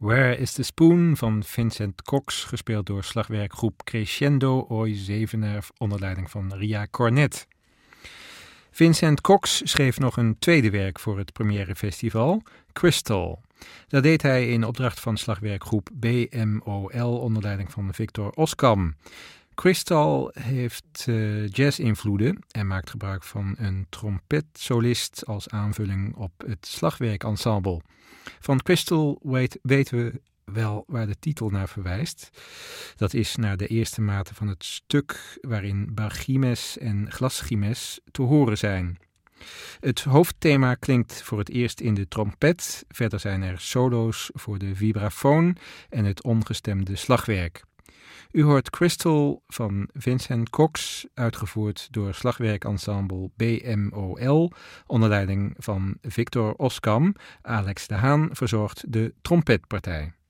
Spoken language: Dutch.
Where is the Spoon van Vincent Cox, gespeeld door slagwerkgroep Crescendo Oi Zevenaar onder leiding van Ria Cornet. Vincent Cox schreef nog een tweede werk voor het Première Festival, Crystal. Dat deed hij in opdracht van slagwerkgroep BMOL onder leiding van Victor Oskam. Crystal heeft jazz-invloeden en maakt gebruik van een trompetsolist als aanvulling op het slagwerkensemble. Van Crystal weten we wel waar de titel naar verwijst. Dat is naar de eerste maten van het stuk waarin bargimes en glasgimes te horen zijn. Het hoofdthema klinkt voor het eerst in de trompet. Verder zijn er solo's voor de vibrafoon en het ongestemde slagwerk. U hoort Crystal van Vincent Cox, uitgevoerd door slagwerkensemble BMOL, onder leiding van Victor Oskam. Alex de Haan verzorgt de trompetpartij.